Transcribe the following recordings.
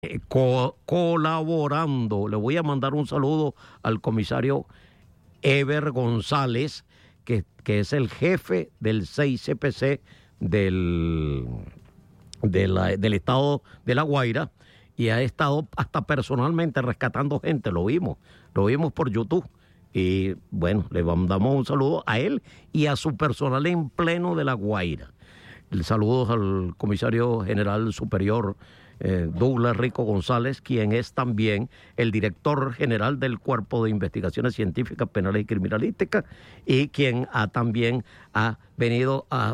colaborando. Le voy a mandar un saludo al comisario Eber González, que es el jefe del 6CPC del estado de La Guaira, y ha estado hasta personalmente rescatando gente. Lo vimos por YouTube. Y bueno, le mandamos un saludo a él y a su personal en pleno de La Guaira. Saludos al comisario general superior Douglas Rico González, quien es también el director general del Cuerpo de Investigaciones Científicas, Penales y Criminalísticas, y quien también ha venido ha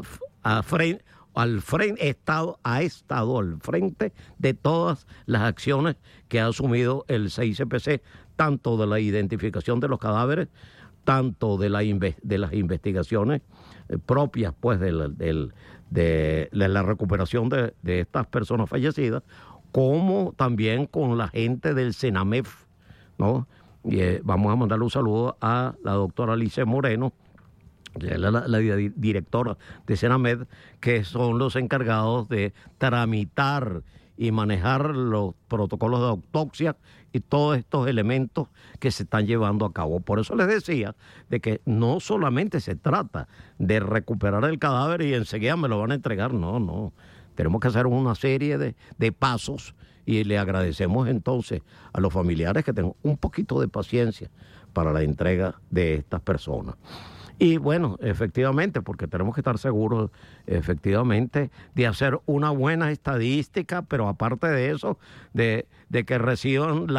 estado al frente de todas las acciones que ha asumido el 6CPC, tanto de la identificación de los cadáveres, tanto de las investigaciones propias, pues, de la recuperación de estas personas fallecidas, como también con la gente del CENAMEF, ¿no? Y vamos a mandarle un saludo a la doctora Alice Moreno, la directora de CENAMED, que son los encargados de tramitar y manejar los protocolos de autopsia y todos estos elementos que se están llevando a cabo. Por eso les decía de que no solamente se trata de recuperar el cadáver y enseguida me lo van a entregar, no. Tenemos que hacer una serie de pasos, y le agradecemos entonces a los familiares que tengan un poquito de paciencia para la entrega de estas personas. Y bueno, efectivamente, porque tenemos que estar seguros, efectivamente, de hacer una buena estadística, pero aparte de eso, de que reciban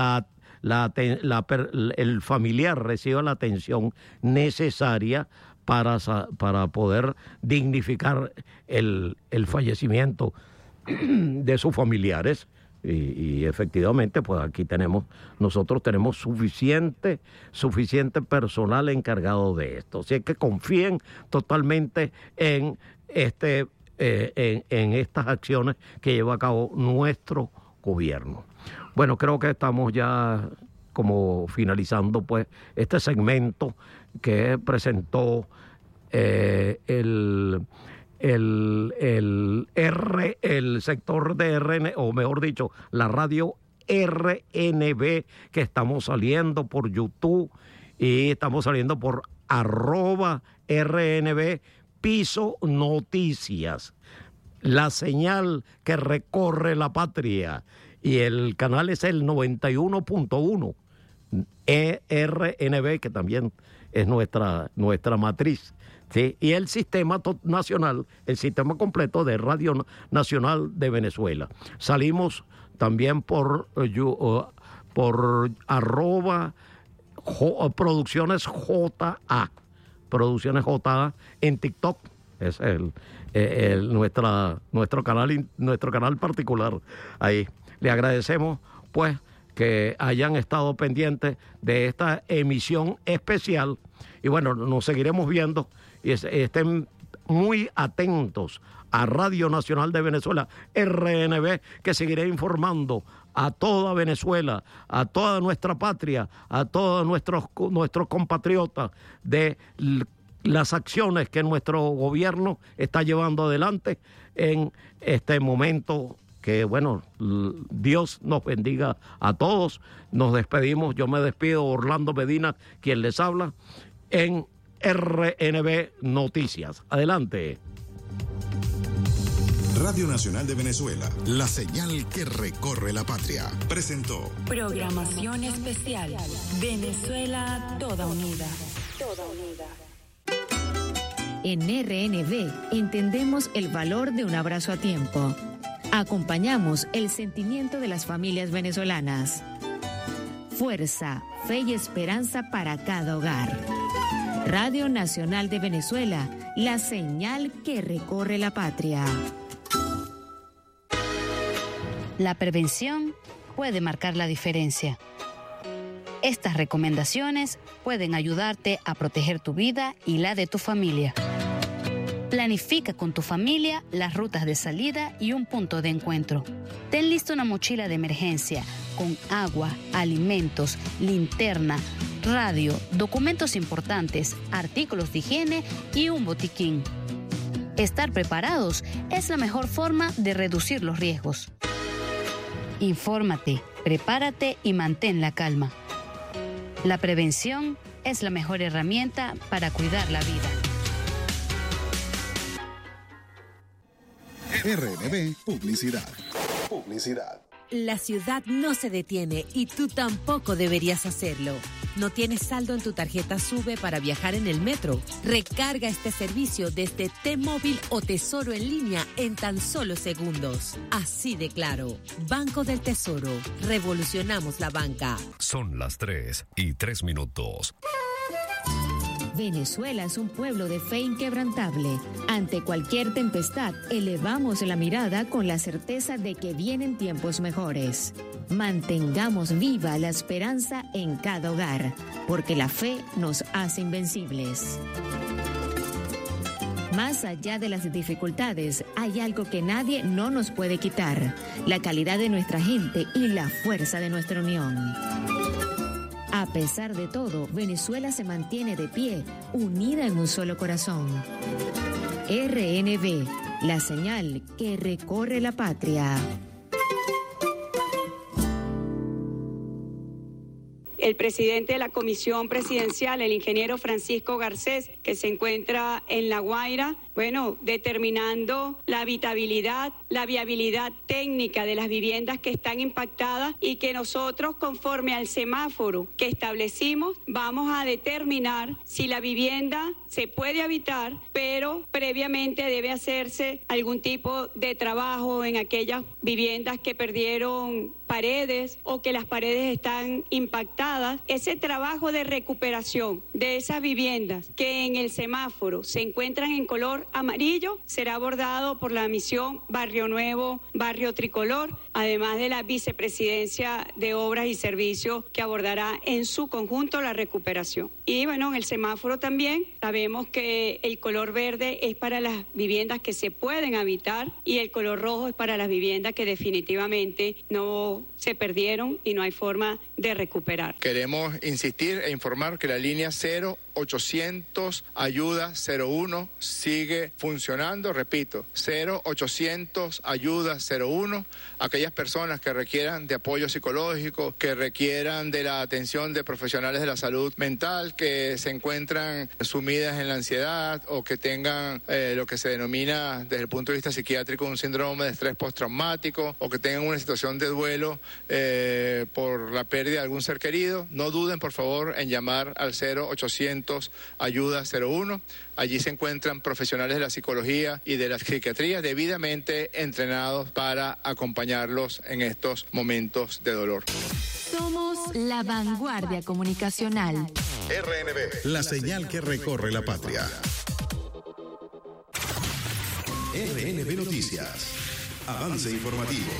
el familiar reciba la atención necesaria para poder dignificar el fallecimiento de sus familiares. Y efectivamente, pues aquí nosotros tenemos suficiente personal encargado de esto. Así que confíen totalmente en estas acciones que lleva a cabo nuestro gobierno. Bueno, creo que estamos ya como finalizando, pues, este segmento que presentó el sector de RN, o mejor dicho, la radio RNB, que estamos saliendo por YouTube y estamos saliendo por @RNB Piso Noticias, la señal que recorre la patria, y el canal es el 91.1 RNB, que también es nuestra matriz. Sí, y el sistema nacional, el sistema completo de Radio Nacional de Venezuela. Salimos también por Producciones JA, Producciones JA en TikTok. Es nuestro canal particular ahí. Le agradecemos, pues, que hayan estado pendientes de esta emisión especial. Y bueno, nos seguiremos viendo, y estén muy atentos a Radio Nacional de Venezuela, RNB, que seguiré informando a toda Venezuela, a toda nuestra patria, a todos nuestros compatriotas de las acciones que nuestro gobierno está llevando adelante en este momento. Que bueno, Dios nos bendiga a todos. Nos despedimos. Yo me despido, Orlando Medina, quien les habla, en RNB Noticias. Adelante. Radio Nacional de Venezuela, la señal que recorre la patria, presentó programación especial. Venezuela toda unida. Toda unida. En RNB entendemos el valor de un abrazo a tiempo. Acompañamos el sentimiento de las familias venezolanas. Fuerza, fe y esperanza para cada hogar. Radio Nacional de Venezuela, la señal que recorre la patria. La prevención puede marcar la diferencia. Estas recomendaciones pueden ayudarte a proteger tu vida y la de tu familia. Planifica con tu familia las rutas de salida y un punto de encuentro. Ten lista una mochila de emergencia con agua, alimentos, linterna, radio, documentos importantes, artículos de higiene y un botiquín. Estar preparados es la mejor forma de reducir los riesgos. Infórmate, prepárate y mantén la calma. La prevención es la mejor herramienta para cuidar la vida. RNB Publicidad. Publicidad. La ciudad no se detiene y tú tampoco deberías hacerlo. ¿No tienes saldo en tu tarjeta SUBE para viajar en el metro? Recarga este servicio desde T-Móvil o Tesoro en línea en tan solo segundos. Así de claro. Banco del Tesoro. Revolucionamos la banca. Son las 3:03. Venezuela es un pueblo de fe inquebrantable. Ante cualquier tempestad, elevamos la mirada con la certeza de que vienen tiempos mejores. Mantengamos viva la esperanza en cada hogar, porque la fe nos hace invencibles. Más allá de las dificultades, hay algo que nadie no nos puede quitar: la calidad de nuestra gente y la fuerza de nuestra unión. A pesar de todo, Venezuela se mantiene de pie, unida en un solo corazón. RNB, la señal que recorre la patria. El presidente de la Comisión Presidencial, el ingeniero Francisco Garcés, que se encuentra en La Guaira, determinando la habitabilidad, la viabilidad técnica de las viviendas que están impactadas y que nosotros, conforme al semáforo que establecimos, vamos a determinar si la vivienda se puede habitar, pero previamente debe hacerse algún tipo de trabajo en aquellas viviendas que perdieron paredes o que las paredes están impactadas. Ese trabajo de recuperación de esas viviendas que en el semáforo se encuentran en color amarillo será abordado por la misión Barrio Nuevo, Barrio Tricolor, además de la Vicepresidencia de Obras y Servicios, que abordará en su conjunto la recuperación. Y en el semáforo también sabemos que el color verde es para las viviendas que se pueden habitar y el color rojo es para las viviendas que definitivamente no se perdieron y no hay forma de recuperar. Queremos insistir e informar que la línea 0800 Ayuda 01 sigue funcionando, repito, 0800 Ayuda 01, aquellas personas que requieran de apoyo psicológico, que requieran de la atención de profesionales de la salud mental, que se encuentran sumidas en la ansiedad o que tengan lo que se denomina desde el punto de vista psiquiátrico un síndrome de estrés postraumático o que tengan una situación de duelo por la pérdida de algún ser querido, no duden por favor en llamar al 0800 Ayuda 01. Allí se encuentran profesionales de la psicología y de la psiquiatría debidamente entrenados para acompañarlos en estos momentos de dolor. Somos la vanguardia comunicacional. RNB, la señal que recorre la patria. RNB Noticias, avance informativo.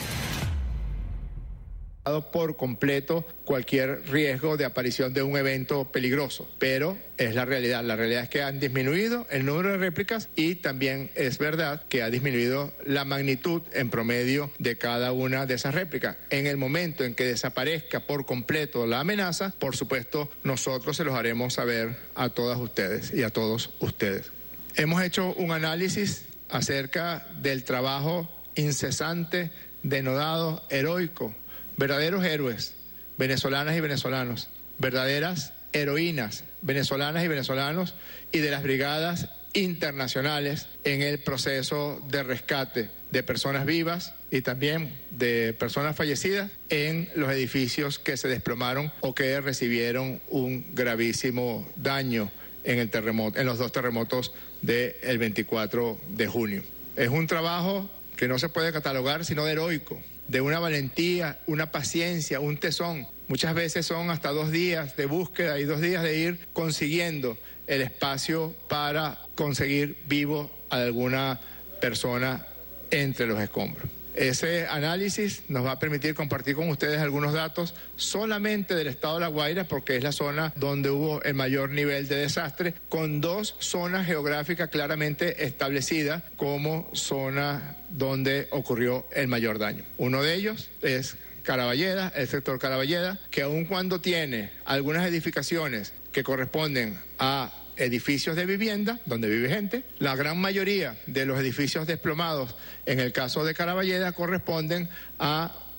Por completo cualquier riesgo de aparición de un evento peligroso, pero es la realidad. La realidad es que han disminuido el número de réplicas y también es verdad que ha disminuido la magnitud en promedio de cada una de esas réplicas. En el momento en que desaparezca por completo la amenaza, por supuesto, nosotros se los haremos saber a todas ustedes y a todos ustedes. Hemos hecho un análisis acerca del trabajo incesante, denodado, heroico, verdaderos héroes, venezolanas y venezolanos, verdaderas heroínas, venezolanas y venezolanos, y de las brigadas internacionales en el proceso de rescate de personas vivas y también de personas fallecidas en los edificios que se desplomaron o que recibieron un gravísimo daño en el terremoto, en los dos terremotos del 24 de junio. Es un trabajo que no se puede catalogar sino de heroico, de una valentía, una paciencia, un tesón. Muchas veces son hasta 2 días de búsqueda y 2 días de ir consiguiendo el espacio para conseguir vivo a alguna persona entre los escombros. Ese análisis nos va a permitir compartir con ustedes algunos datos solamente del estado de La Guaira, porque es la zona donde hubo el mayor nivel de desastre, con 2 zonas geográficas claramente establecidas como zona donde ocurrió el mayor daño. Uno de ellos es Caraballeda, el sector Caraballeda, que aun cuando tiene algunas edificaciones que corresponden a edificios de vivienda donde vive gente, la gran mayoría de los edificios desplomados en el caso de Caraballeda corresponden a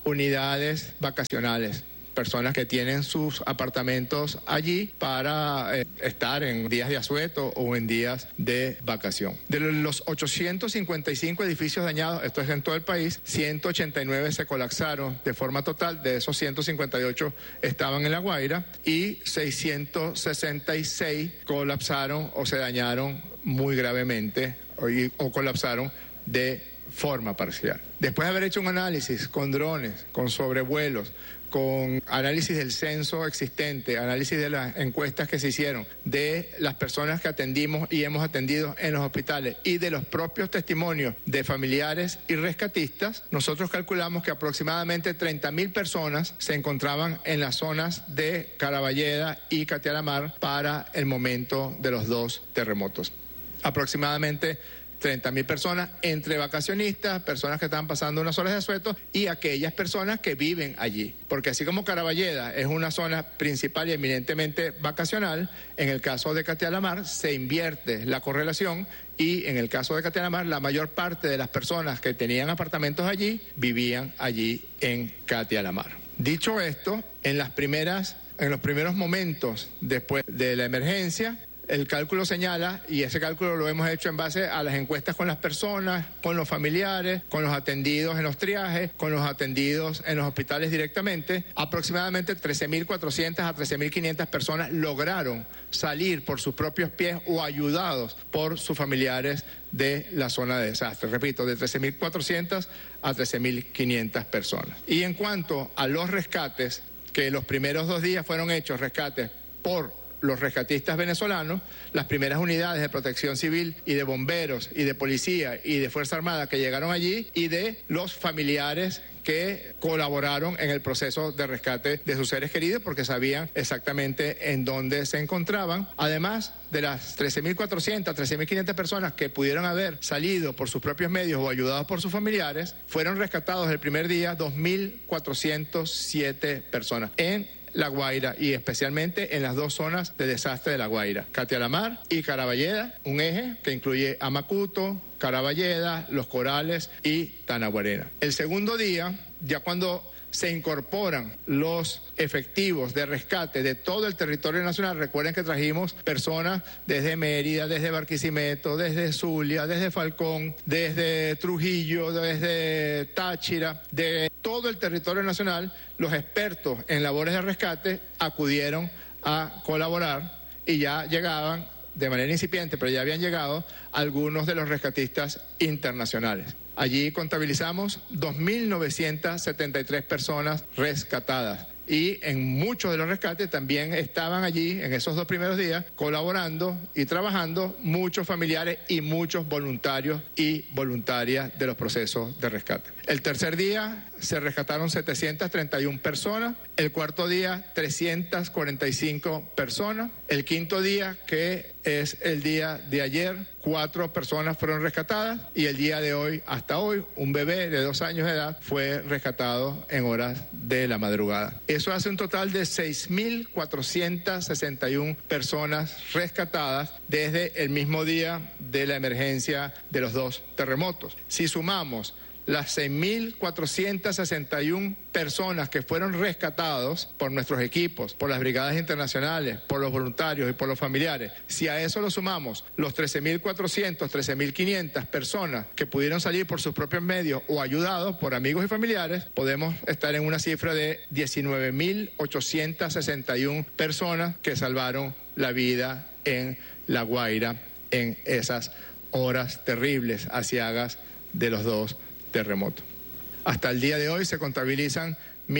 unidades vacacionales. Personas que tienen sus apartamentos allí para estar en días de asueto o en días de vacación. De los 855 edificios dañados, esto es en todo el país, 189 se colapsaron de forma total, de esos 158 estaban en La Guaira y 666 colapsaron o se dañaron muy gravemente o colapsaron de forma parcial. Después de haber hecho un análisis con drones, con sobrevuelos, con análisis del censo existente, análisis de las encuestas que se hicieron, de las personas que atendimos y hemos atendido en los hospitales y de los propios testimonios de familiares y rescatistas, nosotros calculamos que aproximadamente 30.000 personas se encontraban en las zonas de Caraballeda y Catialamar para el momento de los dos terremotos. Aproximadamente 30.000 personas, entre vacacionistas, personas que estaban pasando unas horas de asueto y aquellas personas que viven allí. Porque así como Caraballeda es una zona principal y eminentemente vacacional, en el caso de Catialamar se invierte la correlación y en el caso de Catialamar la mayor parte de las personas que tenían apartamentos allí vivían allí en Catialamar. Dicho esto, en los primeros momentos después de la emergencia, el cálculo señala, y ese cálculo lo hemos hecho en base a las encuestas con las personas, con los familiares, con los atendidos en los triajes, con los atendidos en los hospitales directamente, aproximadamente 13.400 a 13.500 personas lograron salir por sus propios pies o ayudados por sus familiares de la zona de desastre. Repito, de 13.400 a 13.500 personas. Y en cuanto a los rescates, que los primeros 2 días fueron hechos rescates por los rescatistas venezolanos, las primeras unidades de protección civil y de bomberos y de policía y de Fuerza Armada que llegaron allí y de los familiares que colaboraron en el proceso de rescate de sus seres queridos porque sabían exactamente en dónde se encontraban. Además de las 13.400, 13.500 personas que pudieron haber salido por sus propios medios o ayudados por sus familiares, fueron rescatados el primer día 2.407 personas en La Guaira y especialmente en las dos zonas de desastre de La Guaira, Catialamar y Caraballeda, un eje que incluye a Macuto, Caraballeda, Los Corales y Tanaguarena. El segundo día, ya cuando se incorporan los efectivos de rescate de todo el territorio nacional, recuerden que trajimos personas desde Mérida, desde Barquisimeto, desde Zulia, desde Falcón, desde Trujillo, desde Táchira, de todo el territorio nacional, los expertos en labores de rescate acudieron a colaborar y ya llegaban de manera incipiente, pero ya habían llegado algunos de los rescatistas internacionales. Allí contabilizamos 2.973 personas rescatadas y en muchos de los rescates también estaban allí en esos 2 primeros días colaborando y trabajando muchos familiares y muchos voluntarios y voluntarias de los procesos de rescate. El tercer día se rescataron 731 personas, el cuarto día 345 personas, el quinto día, que es el día de ayer, 4 personas fueron rescatadas y el día de hoy, hasta hoy, un bebé de 2 años de edad fue rescatado en horas de la madrugada. Eso hace un total de 6.461 personas rescatadas desde el mismo día de la emergencia de los 2 terremotos. Si sumamos las 6.461 personas que fueron rescatados por nuestros equipos, por las brigadas internacionales, por los voluntarios y por los familiares, si a eso lo sumamos los 13.400, 13.500 personas que pudieron salir por sus propios medios o ayudados por amigos y familiares, podemos estar en una cifra de 19.861 personas que salvaron la vida en La Guaira en esas horas terribles, aciagas de los 2 terremotos. Hasta el día de hoy se contabilizan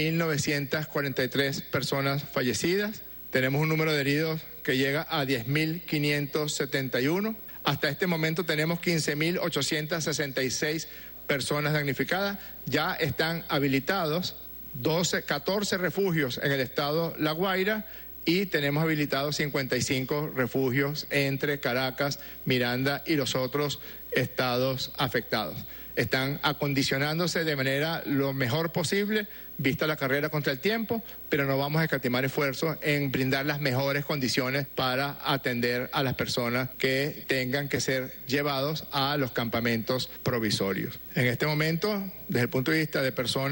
1.943 personas fallecidas. Tenemos un número de heridos que llega a 10.571. Hasta este momento tenemos 15.866 personas damnificadas. Ya están habilitados 14 refugios en el estado La Guaira y tenemos habilitados 55 refugios entre Caracas, Miranda y los otros estados afectados. Están acondicionándose de manera lo mejor posible, vista la carrera contra el tiempo, pero no vamos a escatimar esfuerzos en brindar las mejores condiciones para atender a las personas que tengan que ser llevados a los campamentos provisorios. En este momento, desde el punto de vista de personas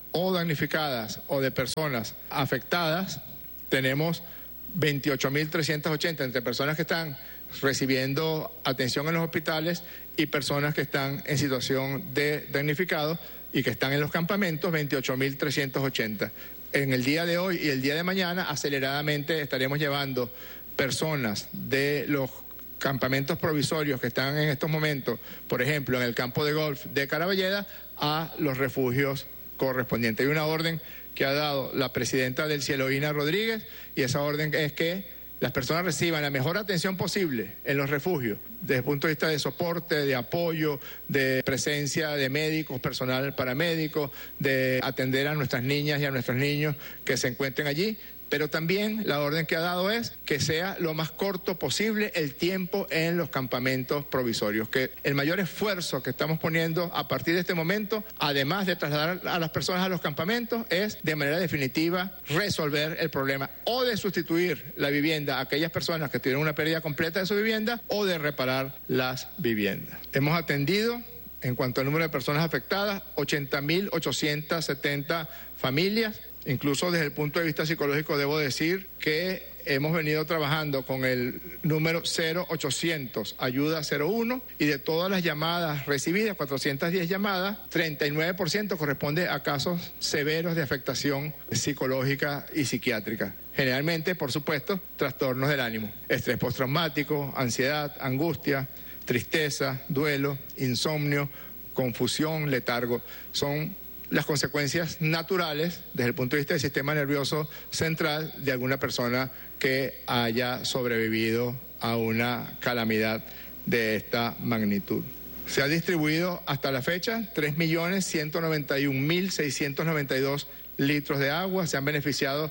o damnificadas o de personas afectadas, tenemos 28.380 entre personas que están recibiendo atención en los hospitales y personas que están en situación de damnificado y que están en los campamentos, 28.380. En el día de hoy y el día de mañana, aceleradamente estaremos llevando personas de los campamentos provisorios que están en estos momentos, por ejemplo, en el campo de golf de Caraballeda, a los refugios correspondientes. Hay una orden que ha dado la presidenta del Cieloína Rodríguez, y esa orden es que las personas reciban la mejor atención posible en los refugios, desde el punto de vista de soporte, de apoyo, de presencia de médicos, personal paramédico, de atender a nuestras niñas y a nuestros niños que se encuentren allí. Pero también la orden que ha dado es que sea lo más corto posible el tiempo en los campamentos provisorios, que el mayor esfuerzo que estamos poniendo a partir de este momento, además de trasladar a las personas a los campamentos, es de manera definitiva resolver el problema o de sustituir la vivienda a aquellas personas que tienen una pérdida completa de su vivienda o de reparar las viviendas. Hemos atendido, en cuanto al número de personas afectadas, 80.870 familias. Incluso desde el punto de vista psicológico debo decir que hemos venido trabajando con el número 0800, ayuda 01, y de todas las llamadas recibidas, 410 llamadas, 39% corresponde a casos severos de afectación psicológica y psiquiátrica. Generalmente, por supuesto, trastornos del ánimo, estrés postraumático, ansiedad, angustia, tristeza, duelo, insomnio, confusión, letargo. Son las consecuencias naturales desde el punto de vista del sistema nervioso central de alguna persona que haya sobrevivido a una calamidad de esta magnitud. Se ha distribuido hasta la fecha 3.191.692 litros de agua, se han beneficiado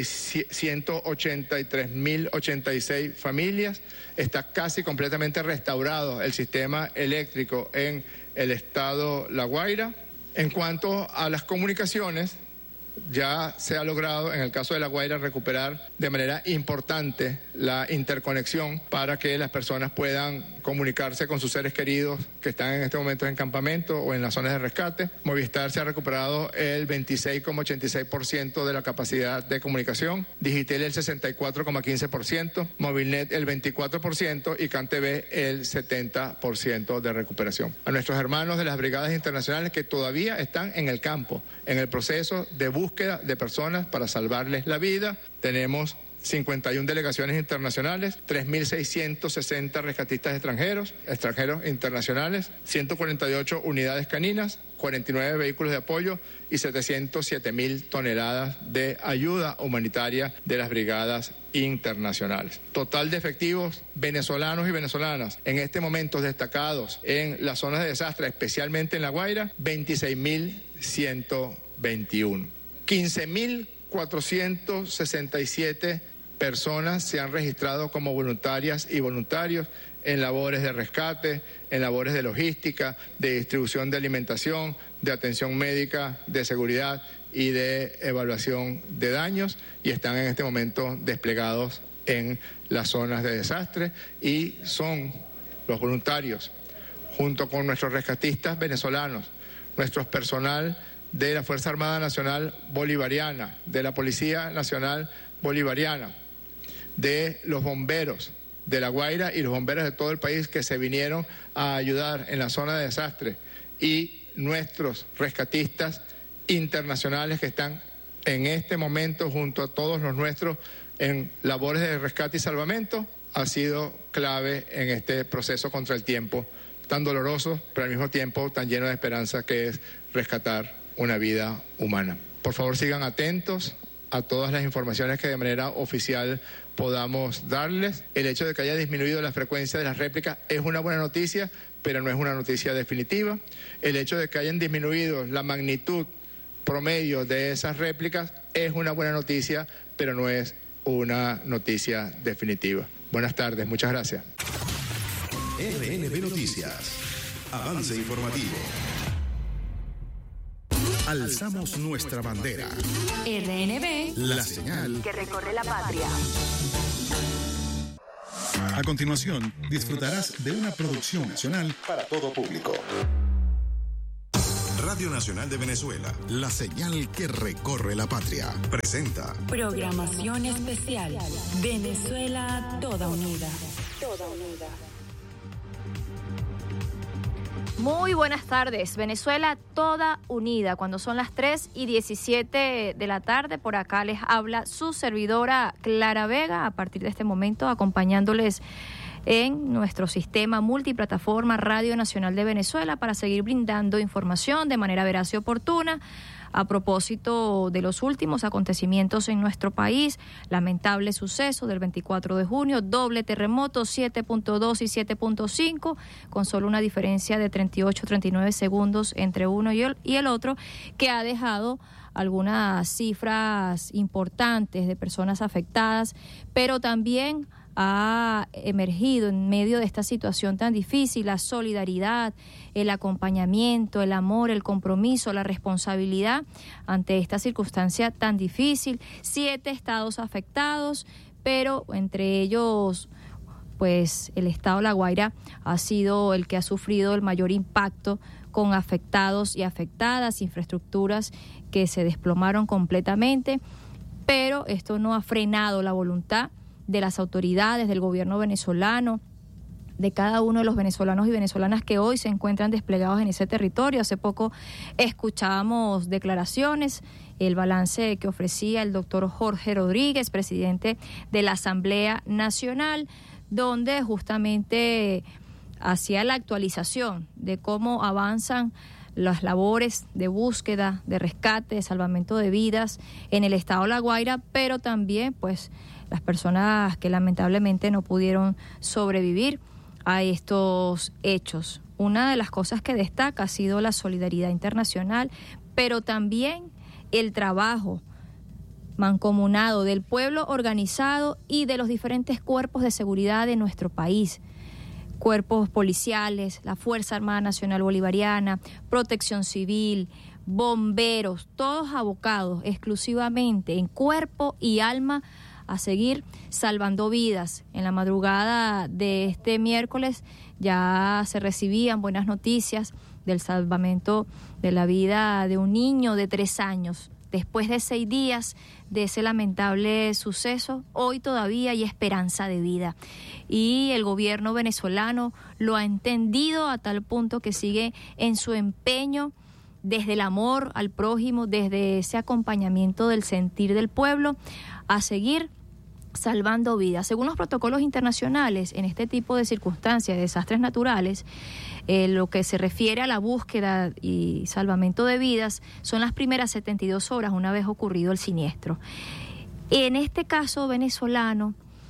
183.086 familias, está casi completamente restaurado el sistema eléctrico en el estado La Guaira. En cuanto a las comunicaciones, ya se ha logrado, en el caso de La Guaira, recuperar de manera importante la interconexión para que las personas puedan comunicarse con sus seres queridos que están en este momento en campamento o en las zonas de rescate. Movistar se ha recuperado el 26,86% de la capacidad de comunicación, Digitel el 64,15%, Movilnet el 24% y CanTV el 70% de recuperación. A nuestros hermanos de las brigadas internacionales que todavía están en el campo, en el proceso de búsqueda de personas para salvarles la vida, tenemos 51 delegaciones internacionales, 3.660 rescatistas extranjeros internacionales, 148 unidades caninas, 49 vehículos de apoyo y 707.000 toneladas de ayuda humanitaria de las brigadas internacionales. Total de efectivos venezolanos y venezolanas en este momento destacados en las zonas de desastre, especialmente en La Guaira, 26.121. 15.467 personas se han registrado como voluntarias y voluntarios en labores de rescate, en labores de logística, de distribución de alimentación, de atención médica, de seguridad y de evaluación de daños, y están en este momento desplegados en las zonas de desastre, y son los voluntarios, junto con nuestros rescatistas venezolanos, nuestro personal de la Fuerza Armada Nacional Bolivariana, de la Policía Nacional Bolivariana, de los bomberos de La Guaira y los bomberos de todo el país que se vinieron a ayudar en la zona de desastre, y nuestros rescatistas internacionales que están en este momento junto a todos los nuestros en labores de rescate y salvamento, ha sido clave en este proceso contra el tiempo tan doloroso, pero al mismo tiempo tan lleno de esperanza, que es rescatar una vida humana. Por favor, sigan atentos a todas las informaciones que de manera oficial podamos darles. El hecho de que haya disminuido la frecuencia de las réplicas es una buena noticia, pero no es una noticia definitiva. El hecho de que hayan disminuido la magnitud promedio de esas réplicas es una buena noticia, pero no es una noticia definitiva. Buenas tardes, muchas gracias. RNB Noticias, avance informativo. Alzamos nuestra bandera. RNB, La señal que recorre la patria. A continuación, disfrutarás de una producción nacional para todo público. Radio Nacional de Venezuela, la señal que recorre la patria, presenta Programación especial. Venezuela toda unida. Muy buenas tardes, Venezuela toda unida. Cuando son las 3:17 de la tarde, por acá les habla su servidora Clara Vega, a partir de este momento acompañándoles en nuestro sistema multiplataforma Radio Nacional de Venezuela para seguir brindando información de manera veraz y oportuna a propósito de los últimos acontecimientos en nuestro país. Lamentable suceso del 24 de junio, doble terremoto, 7.2 y 7.5, con solo una diferencia de 38-39 segundos entre uno y el otro, que ha dejado algunas cifras importantes de personas afectadas, pero también ha emergido en medio de esta situación tan difícil la solidaridad, el acompañamiento, el amor, el compromiso, la responsabilidad ante esta circunstancia tan difícil. 7 estados afectados, pero entre ellos, pues el estado La Guaira ha sido el que ha sufrido el mayor impacto, con afectados y afectadas, infraestructuras que se desplomaron completamente, pero esto no ha frenado la voluntad de las autoridades, del gobierno venezolano, de cada uno de los venezolanos y venezolanas que hoy se encuentran desplegados en ese territorio. Hace poco escuchábamos declaraciones, el balance que ofrecía el doctor Jorge Rodríguez, presidente de la Asamblea Nacional, donde justamente hacía la actualización de cómo avanzan las labores de búsqueda, de rescate, de salvamento de vidas en el estado La Guaira, pero también pues las personas que lamentablemente no pudieron sobrevivir a estos hechos. Una de las cosas que destaca ha sido la solidaridad internacional, pero también el trabajo mancomunado del pueblo organizado y de los diferentes cuerpos de seguridad de nuestro país. Cuerpos policiales, la Fuerza Armada Nacional Bolivariana, Protección Civil, bomberos, todos abocados exclusivamente en cuerpo y alma a seguir salvando vidas. En la madrugada de este miércoles ya se recibían buenas noticias del salvamento de la vida de un niño de 3 años. Después de 6 días de ese lamentable suceso, hoy todavía hay esperanza de vida. Y el gobierno venezolano lo ha entendido a tal punto que sigue en su empeño desde el amor al prójimo, desde ese acompañamiento del sentir del pueblo, a seguir salvando vidas. Según los protocolos internacionales, en este tipo de circunstancias, de desastres naturales, lo que se refiere a la búsqueda y salvamento de vidas son las primeras 72 horas una vez ocurrido el siniestro. En este caso venezolano,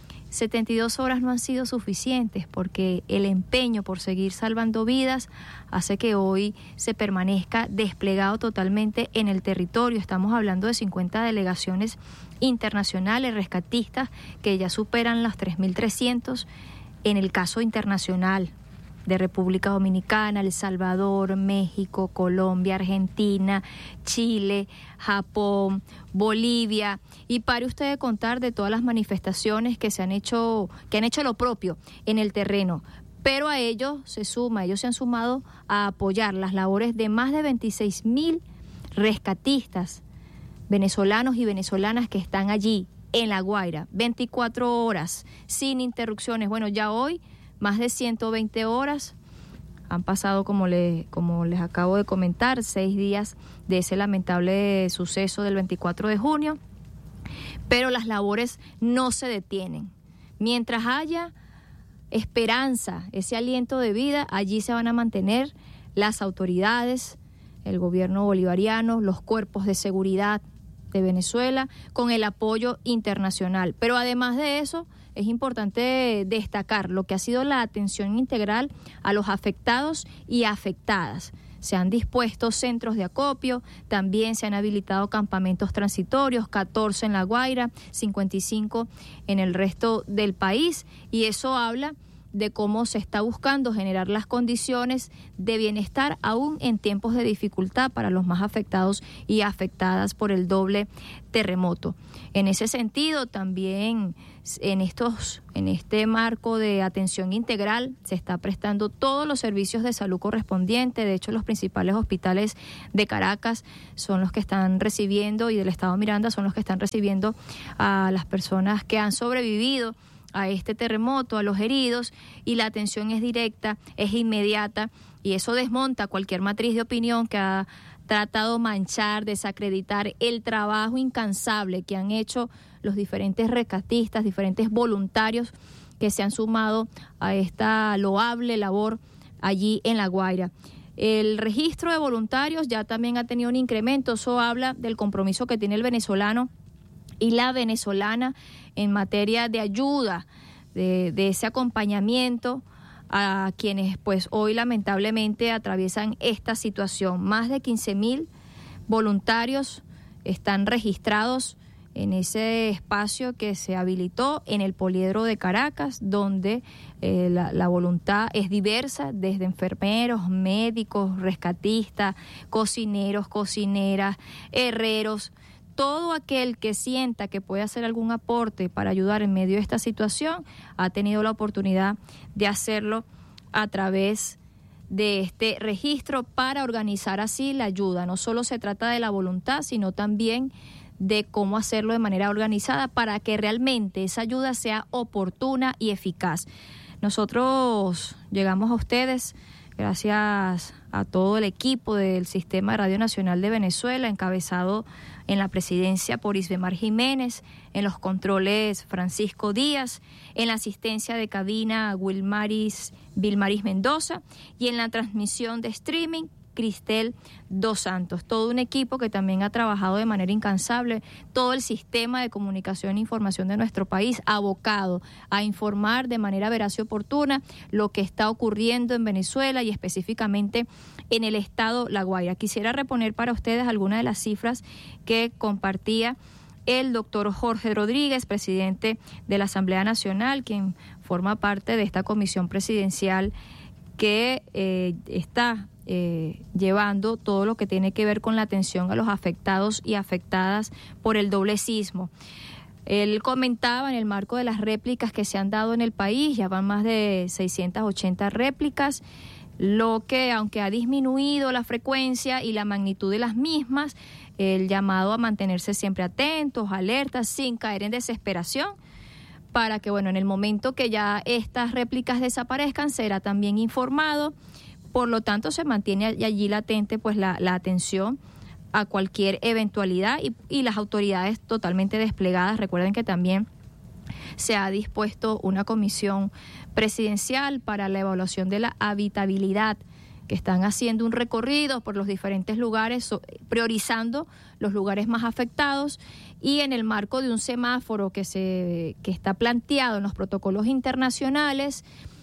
72 horas no han sido suficientes porque el empeño por seguir salvando vidas hace que hoy se permanezca desplegado totalmente en el territorio. Estamos hablando de 50 delegaciones internacionales, rescatistas, que ya superan las 3.300 en el caso internacional de República Dominicana, El Salvador, México, Colombia, Argentina, Chile, Japón, Bolivia. Y pare usted de contar de todas las manifestaciones que han hecho lo propio en el terreno. Pero a ellos se han sumado a apoyar las labores de más de 26.000 rescatistas venezolanos y venezolanas que están allí en La Guaira, 24 horas, sin interrupciones. Bueno, ya hoy más de 120 horas han pasado, como les acabo de comentar, 6 días de ese lamentable suceso del 24 de junio, pero las labores no se detienen. Mientras haya esperanza, ese aliento de vida, allí se van a mantener las autoridades, el gobierno bolivariano, los cuerpos de seguridad de Venezuela, con el apoyo internacional. Pero además de eso, es importante destacar lo que ha sido la atención integral a los afectados y afectadas. Se han dispuesto centros de acopio, también se han habilitado campamentos transitorios, 14 en La Guaira, 55 en el resto del país, y eso habla de cómo se está buscando generar las condiciones de bienestar aún en tiempos de dificultad para los más afectados y afectadas por el doble terremoto. En ese sentido, también en este marco de atención integral se está prestando todos los servicios de salud correspondientes. De hecho, los principales hospitales de Caracas son los que están recibiendo, y del estado Miranda son los que están recibiendo a las personas que han sobrevivido a este terremoto, a los heridos, y la atención es directa, es inmediata, y eso desmonta cualquier matriz de opinión que ha tratado manchar, desacreditar el trabajo incansable que han hecho los diferentes rescatistas, diferentes voluntarios que se han sumado a esta loable labor allí en La Guaira. El registro de voluntarios ya también ha tenido un incremento. Eso habla del compromiso que tiene el venezolano y la venezolana en materia de ayuda, de ese acompañamiento a quienes pues hoy lamentablemente atraviesan esta situación. Más de 15.000 voluntarios están registrados en ese espacio que se habilitó en el Poliedro de Caracas, donde la voluntad es diversa, desde enfermeros, médicos, rescatistas, cocineros, cocineras, herreros. Todo aquel que sienta que puede hacer algún aporte para ayudar en medio de esta situación ha tenido la oportunidad de hacerlo a través de este registro para organizar así la ayuda. No solo se trata de la voluntad, sino también de cómo hacerlo de manera organizada para que realmente esa ayuda sea oportuna y eficaz. Nosotros llegamos a ustedes gracias a todo el equipo del Sistema de Radio Nacional de Venezuela, encabezado en la presidencia por Isbemar Jiménez, en los controles Francisco Díaz, en la asistencia de cabina Vilmaris Mendoza y en la transmisión de streaming Cristel Dos Santos. Todo un equipo que también ha trabajado de manera incansable, todo el sistema de comunicación e información de nuestro país abocado a informar de manera veraz y oportuna lo que está ocurriendo en Venezuela y específicamente en el estado La Guaira. Quisiera reponer para ustedes algunas de las cifras que compartía el doctor Jorge Rodríguez, presidente de la Asamblea Nacional, quien forma parte de esta comisión presidencial que está llevando todo lo que tiene que ver con la atención a los afectados y afectadas por el doble sismo. Él comentaba en el marco de las réplicas que se han dado en el país, ya van más de 680 réplicas, lo que, aunque ha disminuido la frecuencia y la magnitud de las mismas, el llamado a mantenerse siempre atentos, alertas, sin caer en desesperación, para que, bueno, en el momento que ya estas réplicas desaparezcan, será también informado. Por lo tanto, se mantiene allí latente pues la atención a cualquier eventualidad y las autoridades totalmente desplegadas. Recuerden que también se ha dispuesto una comisión presidencial para la evaluación de la habitabilidad, que están haciendo un recorrido por los diferentes lugares, priorizando los lugares más afectados, y en el marco de un semáforo que está planteado en los protocolos internacionales,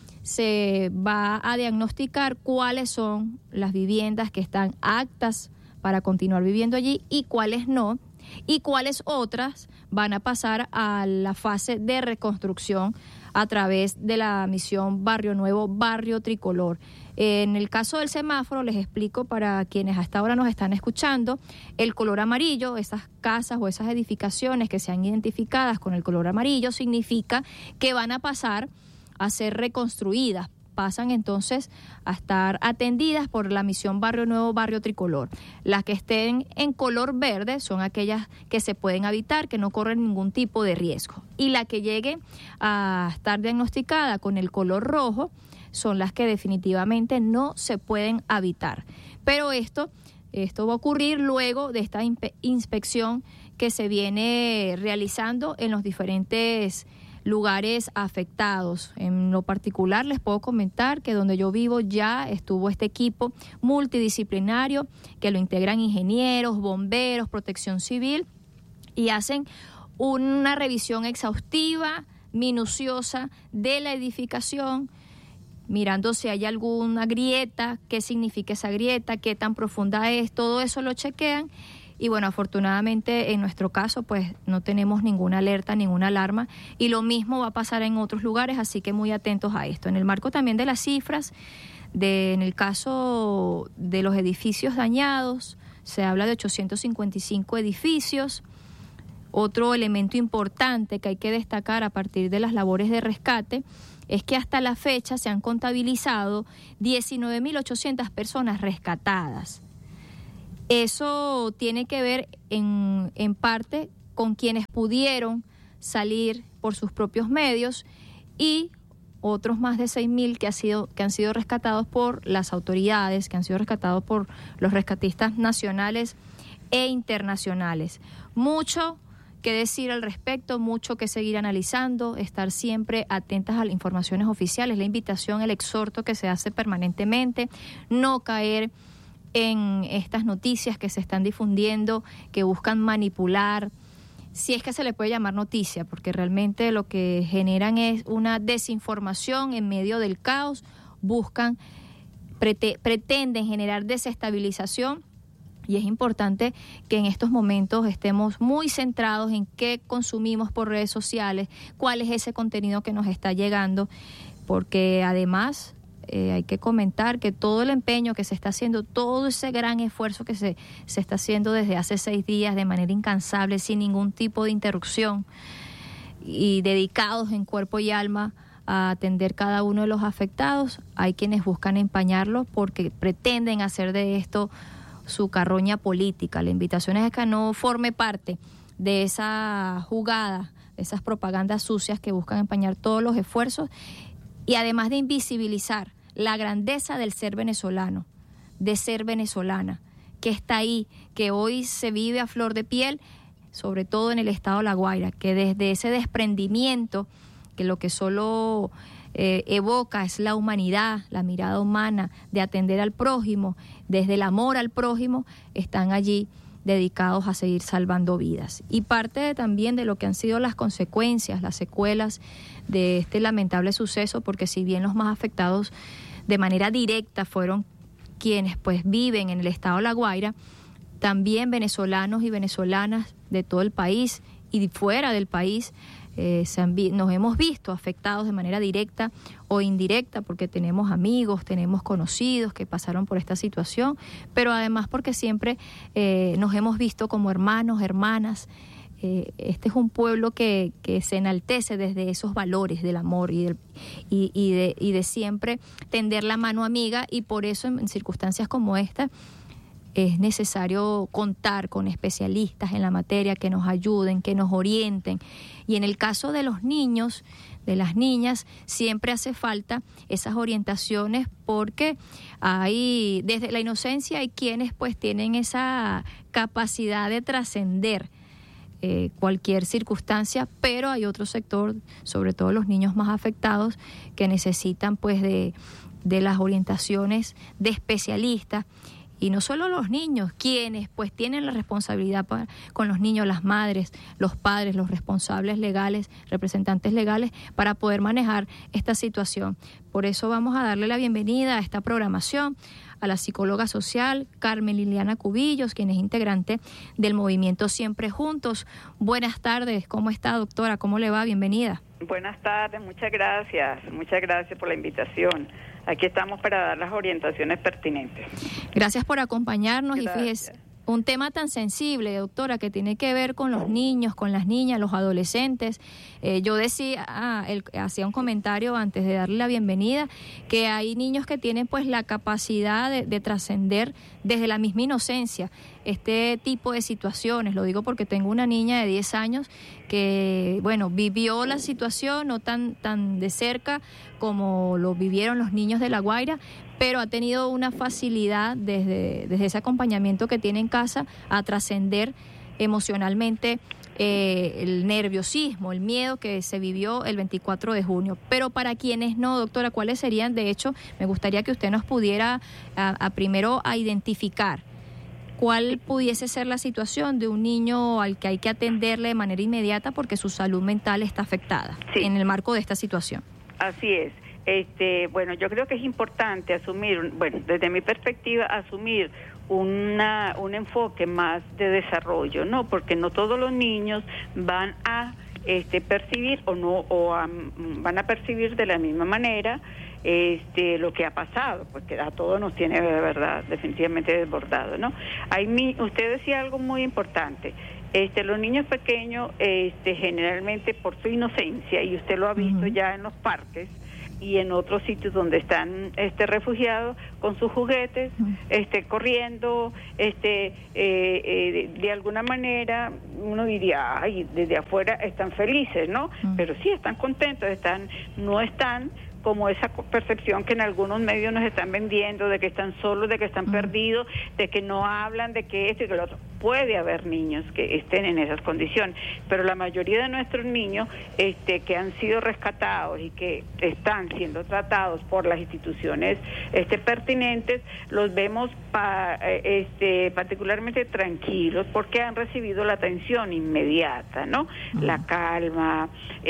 se va a diagnosticar cuáles son las viviendas que están aptas para continuar viviendo allí y cuáles no, y cuáles otras van a pasar a la fase de reconstrucción a través de la misión Barrio Nuevo, Barrio Tricolor. En el caso del semáforo, les explico para quienes hasta ahora nos están escuchando, el color amarillo, esas casas o esas edificaciones que sean identificadas con el color amarillo, significa que van a pasar a ser reconstruidas, pasan entonces a estar atendidas por la misión Barrio Nuevo, Barrio Tricolor. Las que estén en color verde son aquellas que se pueden habitar, que no corren ningún tipo de riesgo. Y la que llegue a estar diagnosticada con el color rojo son las que definitivamente no se pueden habitar. Pero esto va a ocurrir luego de esta inspección que se viene realizando en los diferentes lugares afectados. En lo particular les puedo comentar que donde yo vivo ya estuvo este equipo multidisciplinario que lo integran ingenieros, bomberos, protección civil, y hacen una revisión exhaustiva, minuciosa de la edificación, mirando si hay alguna grieta, qué significa esa grieta, qué tan profunda es, todo eso lo chequean Y bueno, afortunadamente en nuestro caso pues no tenemos ninguna alerta, ninguna alarma, y lo mismo va a pasar en otros lugares, así que muy atentos a esto. En el marco también de las cifras, en el caso de los edificios dañados, se habla de 855 edificios. Otro elemento importante que hay que destacar a partir de las labores de rescate es que hasta la fecha se han contabilizado 19.800 personas rescatadas. Eso tiene que ver en parte con quienes pudieron salir por sus propios medios y otros más de 6.000 que han sido rescatados por las autoridades, que han sido rescatados por los rescatistas nacionales e internacionales. Mucho que decir al respecto, mucho que seguir analizando, estar siempre atentas a las informaciones oficiales, la invitación, el exhorto que se hace permanentemente, no caer en estas noticias que se están difundiendo, que buscan manipular, si es que se le puede llamar noticia, porque realmente lo que generan es una desinformación en medio del caos, pretenden generar desestabilización. Y es importante que en estos momentos estemos muy centrados en qué consumimos por redes sociales, cuál es ese contenido que nos está llegando, porque además hay que comentar que todo el empeño que se está haciendo, todo ese gran esfuerzo que se está haciendo desde hace 6 días de manera incansable, sin ningún tipo de interrupción, y dedicados en cuerpo y alma a atender cada uno de los afectados, hay quienes buscan empañarlo porque pretenden hacer de esto su carroña política. La invitación es que no forme parte de esa jugada, de esas propagandas sucias que buscan empañar todos los esfuerzos, y además de invisibilizar la grandeza del ser venezolano, de ser venezolana, que está ahí, que hoy se vive a flor de piel, sobre todo en el estado de La Guaira, que desde ese desprendimiento, que lo que solo evoca es la humanidad, la mirada humana, de atender al prójimo, desde el amor al prójimo, están allí dedicados a seguir salvando vidas. Y parte también de lo que han sido las consecuencias, las secuelas de este lamentable suceso, porque si bien los más afectados de manera directa fueron quienes pues viven en el estado de La Guaira, también venezolanos y venezolanas de todo el país y fuera del país nos hemos visto afectados de manera directa o indirecta, porque tenemos amigos, tenemos conocidos que pasaron por esta situación, pero además porque siempre nos hemos visto como hermanos, hermanas. Este es un pueblo que se enaltece desde esos valores del amor y de siempre tender la mano amiga, y por eso en circunstancias como esta es necesario contar con especialistas en la materia que nos ayuden, que nos orienten. Y en el caso de los niños, de las niñas, siempre hace falta esas orientaciones, porque hay, desde la inocencia, hay quienes pues tienen esa capacidad de trascender cualquier circunstancia, pero hay otro sector, sobre todo los niños más afectados, que necesitan pues de las orientaciones de especialistas. Y no solo los niños, quienes pues tienen la responsabilidad con los niños, las madres, los padres, los responsables legales, representantes legales, para poder manejar esta situación. Por eso vamos a darle la bienvenida a esta programación a la psicóloga social Carmen Liliana Cubillos, quien es integrante del movimiento Siempre Juntos. Buenas tardes, ¿cómo está, doctora? ¿Cómo le va? Bienvenida. Buenas tardes, muchas gracias por la invitación. Aquí estamos para dar las orientaciones pertinentes. Gracias por acompañarnos. Gracias. Y fíjese, un tema tan sensible, doctora, que tiene que ver con los niños, con las niñas, los adolescentes. Yo hacía un comentario antes de darle la bienvenida, que hay niños que tienen pues la capacidad de trascender desde la misma inocencia este tipo de situaciones. Lo digo porque tengo una niña de 10 años que, bueno, vivió la situación no tan de cerca como lo vivieron los niños de La Guaira, pero ha tenido una facilidad desde ese acompañamiento que tiene en casa a trascender emocionalmente el nerviosismo, el miedo que se vivió el 24 de junio. Pero para quienes no, doctora, ¿cuáles serían? De hecho, me gustaría que usted nos pudiera primero a identificar cuál pudiese ser la situación de un niño al que hay que atenderle de manera inmediata porque su salud mental está afectada en el marco de esta situación. Así es. Bueno, yo creo que es importante asumir, desde mi perspectiva, asumir un enfoque más de desarrollo, ¿no? Porque no todos los niños van a percibir van a percibir de la misma manera lo que ha pasado, porque a todos nos tiene de verdad definitivamente desbordado, ¿no? Usted decía algo muy importante. Los niños pequeños generalmente por su inocencia, y usted lo ha visto ya en los parques y en otros sitios donde están refugiados con sus juguetes, corriendo, de alguna manera uno diría, ay, desde afuera están felices, ¿no? Pero sí están contentos, no están como esa percepción que en algunos medios nos están vendiendo, de que están solos, de que están perdidos, de que no hablan, de que esto y que lo otro. Puede haber niños que estén en esas condiciones, pero la mayoría de nuestros niños que han sido rescatados y que están siendo tratados por las instituciones pertinentes, los vemos particularmente tranquilos porque han recibido la atención inmediata, ¿no? La calma,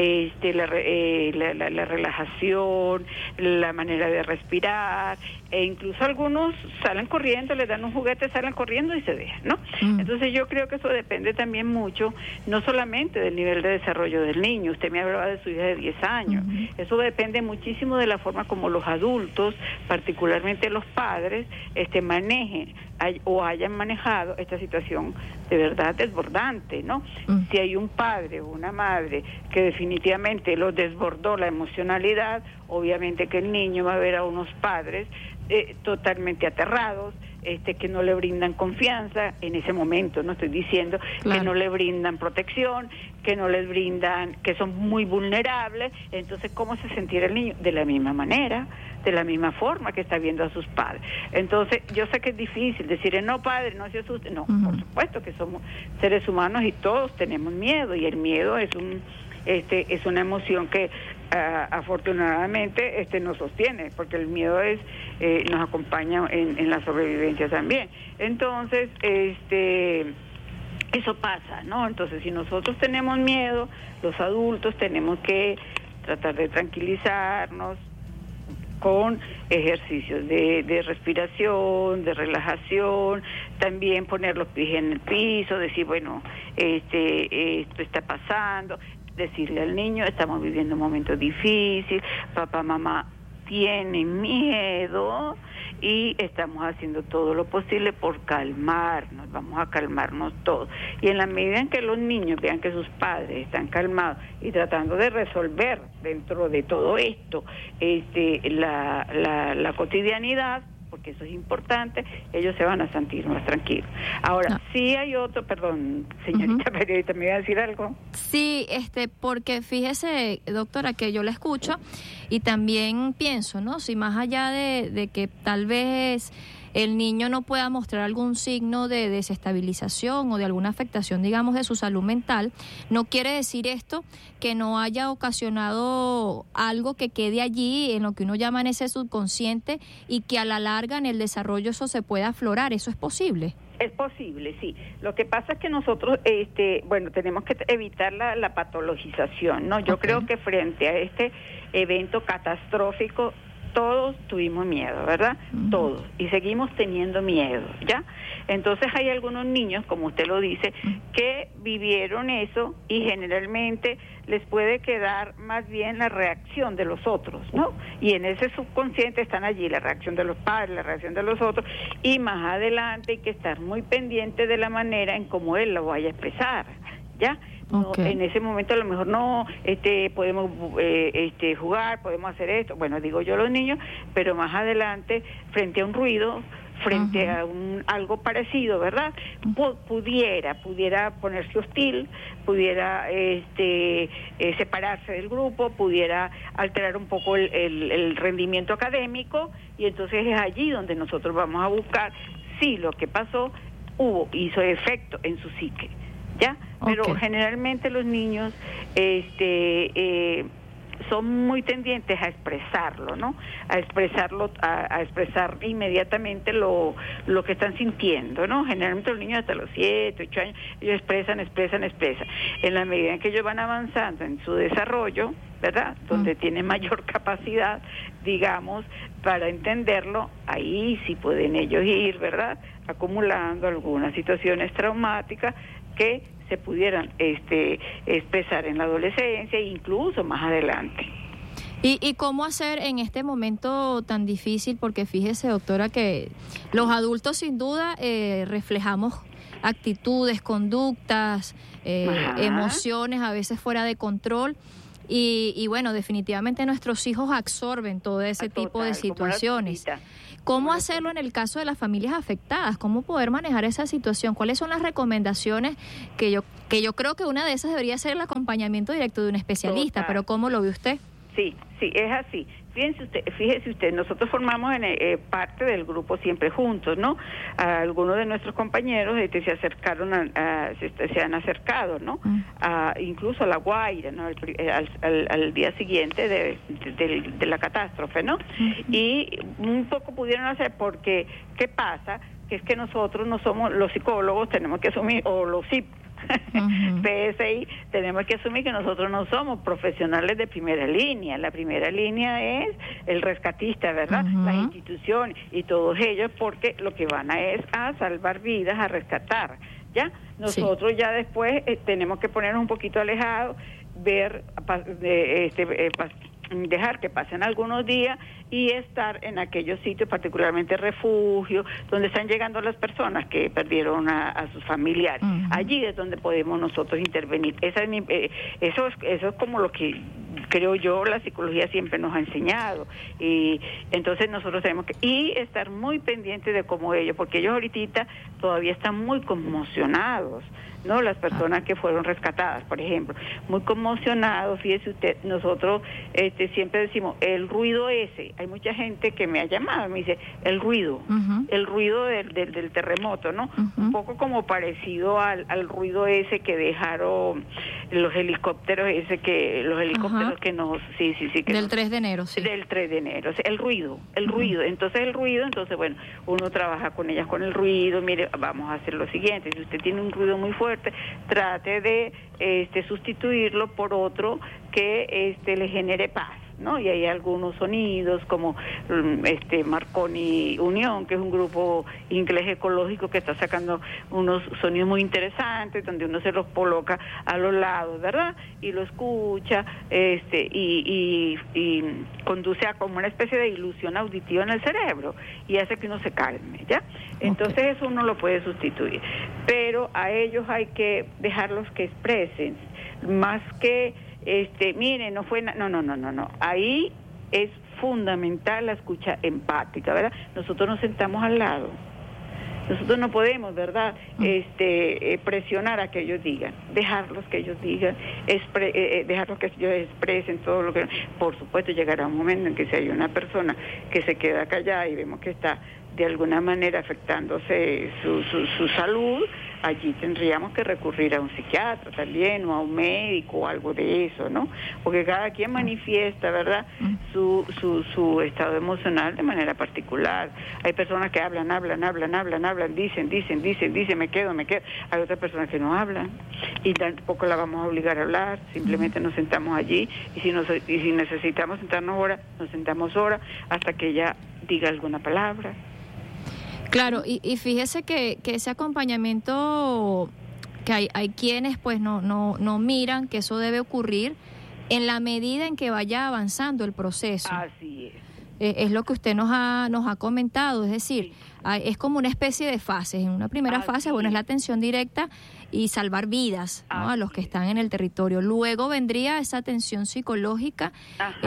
la relajación, la manera de respirar, e incluso algunos salen corriendo, les dan un juguete, salen corriendo y se dejan, ¿no? Entonces yo creo que eso depende también mucho, no solamente del nivel de desarrollo del niño. Usted me hablaba de su hija de 10 años. Eso depende muchísimo de la forma como los adultos, particularmente los padres, manejen o hayan manejado esta situación de verdad desbordante, ¿no? Si hay un padre o una madre que definitivamente los desbordó la emocionalidad, obviamente que el niño va a ver a unos padres totalmente aterrados, que no le brindan confianza en ese momento, no estoy diciendo que no le brindan protección, que no les brindan, que son muy vulnerables. Entonces, ¿cómo se sentirá el niño? De la misma manera, de la misma forma que está viendo a sus padres. Entonces, yo sé que es difícil decir, no, padre, no se asuste. No, por supuesto que somos seres humanos y todos tenemos miedo, y el miedo es una emoción que afortunadamente nos sostiene, porque el miedo nos acompaña en la sobrevivencia también. Entonces, eso pasa, ¿no? Entonces, si nosotros tenemos miedo, los adultos tenemos que tratar de tranquilizarnos con ejercicios de respiración, de relajación, también poner los pies en el piso, decir, bueno, esto está pasando, decirle al niño, estamos viviendo un momento difícil, papá, mamá tienen miedo y estamos haciendo todo lo posible por calmarnos, vamos a calmarnos todos. Y en la medida en que los niños vean que sus padres están calmados y tratando de resolver dentro de todo esto la cotidianidad, porque eso es importante, ellos se van a sentir más tranquilos. Ahora, sí hay otro, perdón, señorita periodista, ¿me iba a decir algo? Sí, porque fíjese, doctora, que yo la escucho y también pienso, ¿no? Si más allá de que tal vez el niño no pueda mostrar algún signo de desestabilización o de alguna afectación, digamos, de su salud mental, no quiere decir esto que no haya ocasionado algo que quede allí en lo que uno llama en ese subconsciente y que a la larga en el desarrollo eso se pueda aflorar. ¿Eso es posible? Es posible, sí. Lo que pasa es que nosotros, tenemos que evitar la patologización, ¿no? Yo creo que frente a este evento catastrófico, todos tuvimos miedo, ¿verdad? Todos. Y seguimos teniendo miedo, ¿ya? Entonces hay algunos niños, como usted lo dice, que vivieron eso y generalmente les puede quedar más bien la reacción de los otros, ¿no? Y en ese subconsciente están allí la reacción de los padres, la reacción de los otros, y más adelante hay que estar muy pendiente de la manera en cómo él lo vaya a expresar, ¿ya? No, en ese momento a lo mejor no podemos jugar, podemos hacer esto, bueno, digo yo los niños, pero más adelante, frente a un ruido, frente a algo parecido, ¿verdad? Pudiera ponerse hostil, pudiera separarse del grupo, pudiera alterar un poco el rendimiento académico, y entonces es allí donde nosotros vamos a buscar si lo que pasó hizo efecto en su psique, ¿ya? Pero generalmente los niños son muy tendientes a expresarlo, ¿no? A expresar inmediatamente lo que están sintiendo, ¿no? Generalmente los niños hasta los 7, 8 años, ellos expresan. En la medida en que ellos van avanzando en su desarrollo, ¿verdad? Donde tienen mayor capacidad, digamos, para entenderlo, ahí sí pueden ellos ir, ¿verdad? Acumulando algunas situaciones traumáticas que se pudieran expresar en la adolescencia e incluso más adelante. ¿Y cómo hacer en este momento tan difícil? Porque fíjese, doctora, que los adultos sin duda reflejamos actitudes, conductas, emociones a veces fuera de control. Y bueno, definitivamente nuestros hijos absorben todo ese tipo de situaciones. ¿Cómo hacerlo en el caso de las familias afectadas? ¿Cómo poder manejar esa situación? ¿Cuáles son las recomendaciones? Que yo creo que una de esas debería ser el acompañamiento directo de un especialista, total. Pero ¿cómo lo ve usted? Sí, es así. Fíjese usted, nosotros formamos parte del grupo Siempre Juntos, ¿no? Algunos de nuestros compañeros se acercaron, se han acercado, ¿no? Incluso a La Guaira, ¿no? Al día siguiente de la catástrofe, ¿no? Y un poco pudieron hacer porque, ¿qué pasa? Que es que nosotros no somos, los psicólogos tenemos que asumir, o los PSI, tenemos que asumir que nosotros no somos profesionales de primera línea. La primera línea es el rescatista, ¿verdad? Las instituciones y todos ellos, porque lo que van es a salvar vidas, a rescatar, ¿ya? Nosotros ya después tenemos que ponernos un poquito alejados, ver, dejar que pasen algunos días y estar en aquellos sitios, particularmente refugios, donde están llegando las personas que perdieron a sus familiares. Allí es donde podemos nosotros intervenir. Eso es como lo que creo yo la psicología siempre nos ha enseñado, y entonces nosotros tenemos que estar muy pendientes de cómo ellos, porque ellos ahorita todavía están muy conmocionados, ¿no? Las personas que fueron rescatadas, por ejemplo, muy conmocionados. Fíjese usted, nosotros siempre decimos, el ruido ese, hay mucha gente que me ha llamado, me dice, el ruido del terremoto, ¿no? Un poco como parecido al ruido ese que dejaron los helicópteros, que nos, que del 3 de enero, sí. Del 3 de enero, el ruido, entonces bueno, uno trabaja con ellas con el ruido. Mire, vamos a hacer lo siguiente, si usted tiene un ruido muy fuerte, trate de sustituirlo por otro que le genere paz, ¿no? Y hay algunos sonidos como Marconi Unión, que es un grupo inglés ecológico que está sacando unos sonidos muy interesantes, donde uno se los coloca a los lados, ¿verdad? Y lo escucha, y conduce a como una especie de ilusión auditiva en el cerebro y hace que uno se calme, ¿ya? Entonces eso uno lo puede sustituir, pero a ellos hay que dejarlos que expresen, más que mire, no fue no. Ahí es fundamental la escucha empática, ¿verdad? Nosotros nos sentamos al lado. Nosotros no podemos, ¿verdad? Presionar a que ellos digan, dejarlos que ellos digan, dejarlos que ellos expresen todo lo que... Por supuesto, llegará un momento en que si hay una persona que se queda callada y vemos que está de alguna manera afectándose su salud, allí tendríamos que recurrir a un psiquiatra también, o a un médico, o algo de eso, ¿no? Porque cada quien manifiesta, ¿verdad?, su estado emocional de manera particular. Hay personas que hablan, dicen, me quedo. Hay otras personas que no hablan, y tampoco la vamos a obligar a hablar, simplemente nos sentamos allí, y si necesitamos sentarnos ahora, nos sentamos ahora, hasta que ella diga alguna palabra. Claro, y fíjese que ese acompañamiento, que hay quienes pues no miran que eso debe ocurrir en la medida en que vaya avanzando el proceso. Así es. Es lo que usted nos ha comentado, es decir, es como una especie de fases. En una primera fase, bueno, es la atención directa y salvar vidas, ¿no?, a los que están en el territorio. Luego vendría esa atención psicológica.